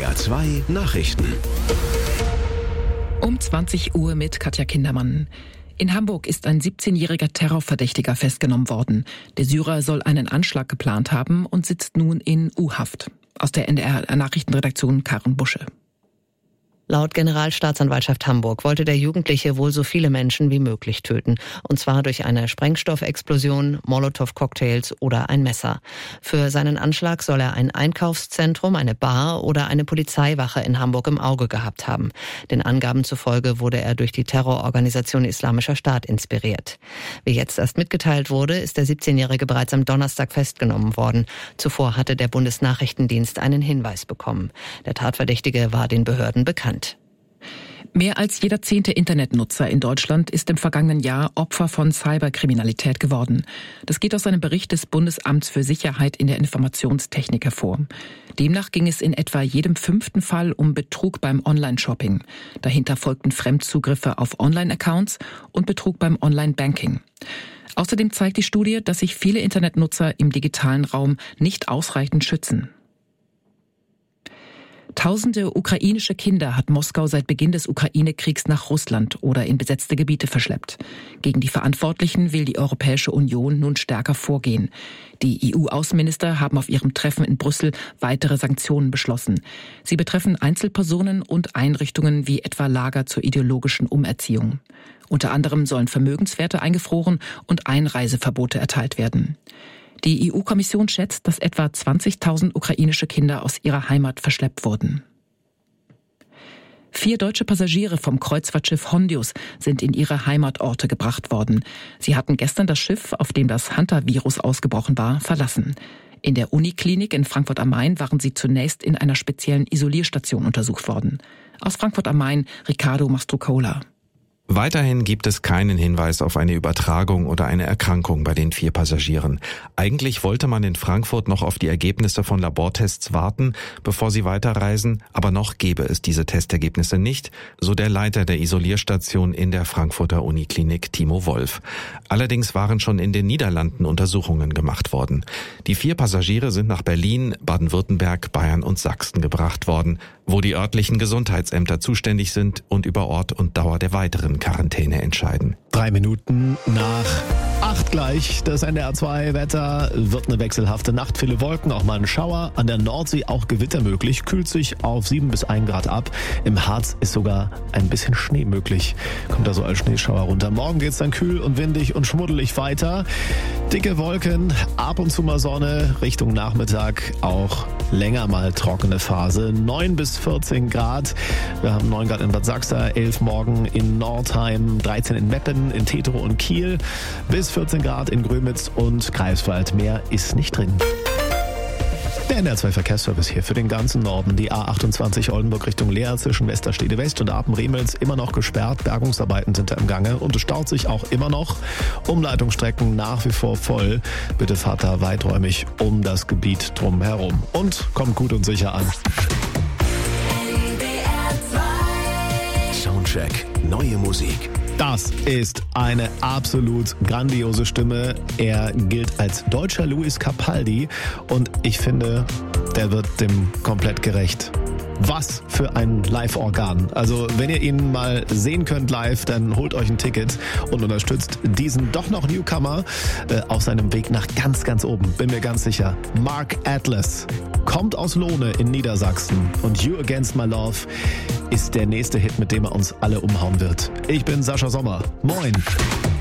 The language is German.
SWR 2 Nachrichten. Um 20 Uhr mit Katja Kindermann. In Hamburg ist ein 17-jähriger Terrorverdächtiger festgenommen worden. Der Syrer soll einen Anschlag geplant haben und sitzt nun in U-Haft. Aus der NDR-Nachrichtenredaktion Karen Busche. Laut Generalstaatsanwaltschaft Hamburg wollte der Jugendliche wohl so viele Menschen wie möglich töten. Und zwar durch eine Sprengstoffexplosion, Molotow-Cocktails oder ein Messer. Für seinen Anschlag soll er ein Einkaufszentrum, eine Bar oder eine Polizeiwache in Hamburg im Auge gehabt haben. Den Angaben zufolge wurde er durch die Terrororganisation Islamischer Staat inspiriert. Wie jetzt erst mitgeteilt wurde, ist der 17-Jährige bereits am Donnerstag festgenommen worden. Zuvor hatte der Bundesnachrichtendienst einen Hinweis bekommen. Der Tatverdächtige war den Behörden bekannt. Mehr als jeder 10. Internetnutzer in Deutschland ist im vergangenen Jahr Opfer von Cyberkriminalität geworden. Das geht aus einem Bericht des Bundesamts für Sicherheit in der Informationstechnik hervor. Demnach ging es in etwa jedem 5. Fall um Betrug beim Online-Shopping. Dahinter folgten Fremdzugriffe auf Online-Accounts und Betrug beim Online-Banking. Außerdem zeigt die Studie, dass sich viele Internetnutzer im digitalen Raum nicht ausreichend schützen. Tausende ukrainische Kinder hat Moskau seit Beginn des Ukraine-Kriegs nach Russland oder in besetzte Gebiete verschleppt. Gegen die Verantwortlichen will die Europäische Union nun stärker vorgehen. Die EU-Außenminister haben auf ihrem Treffen in Brüssel weitere Sanktionen beschlossen. Sie betreffen Einzelpersonen und Einrichtungen wie etwa Lager zur ideologischen Umerziehung. Unter anderem sollen Vermögenswerte eingefroren und Einreiseverbote erteilt werden. Die EU-Kommission schätzt, dass etwa 20.000 ukrainische Kinder aus ihrer Heimat verschleppt wurden. 4 deutsche Passagiere vom Kreuzfahrtschiff Hondius sind in ihre Heimatorte gebracht worden. Sie hatten gestern das Schiff, auf dem das Hunter-Virus ausgebrochen war, verlassen. In der Uniklinik in Frankfurt am Main waren sie zunächst in einer speziellen Isolierstation untersucht worden. Aus Frankfurt am Main, Riccardo Mastrocola. Weiterhin gibt es keinen Hinweis auf eine Übertragung oder eine Erkrankung bei den 4 Passagieren. Eigentlich wollte man in Frankfurt noch auf die Ergebnisse von Labortests warten, bevor sie weiterreisen, aber noch gäbe es diese Testergebnisse nicht, so der Leiter der Isolierstation in der Frankfurter Uniklinik, Timo Wolf. Allerdings waren schon in den Niederlanden Untersuchungen gemacht worden. Die 4 Passagiere sind nach Berlin, Baden-Württemberg, Bayern und Sachsen gebracht worden, wo die örtlichen Gesundheitsämter zuständig sind und über Ort und Dauer der weiteren Quarantäne entscheiden. 3 Minuten nach 8 gleich. Das NDR2-Wetter wird eine wechselhafte Nacht. Viele Wolken, auch mal ein Schauer. An der Nordsee auch Gewitter möglich. Kühlt sich auf 7 bis 1 Grad ab. Im Harz ist sogar ein bisschen Schnee möglich. Kommt da so als Schneeschauer runter. Morgen geht's dann kühl und windig und schmuddelig weiter. Dicke Wolken, ab und zu mal Sonne. Richtung Nachmittag auch länger mal trockene Phase. 9 bis 14 Grad. Wir haben 9 Grad in Bad Sachsa, 11 morgen in Nordheim, 13 in Meppen, in Tetero und Kiel, bis 14 Grad in Grömitz und Greifswald. Mehr ist nicht drin. Der NDR2 Verkehrsservice hier für den ganzen Norden. Die A28 Oldenburg Richtung Leer zwischen Westerstede West und Apen-Remels immer noch gesperrt. Bergungsarbeiten sind da im Gange und es staut sich auch immer noch. Umleitungsstrecken nach wie vor voll. Bitte fahrt da weiträumig um das Gebiet drumherum. Und kommt gut und sicher an. Soundcheck. Neue Musik. Das ist eine absolut grandiose Stimme. Er gilt als deutscher Luis Capaldi und ich finde, der wird dem komplett gerecht. Was für ein Live-Organ. Also wenn ihr ihn mal sehen könnt live, dann holt euch ein Ticket und unterstützt diesen doch noch Newcomer auf seinem Weg nach ganz, ganz oben. Bin mir ganz sicher. Mark Atlas kommt aus Lohne in Niedersachsen und You Against My Love ist der nächste Hit, mit dem er uns alle umhauen wird. Ich bin Sascha Sommer. Moin.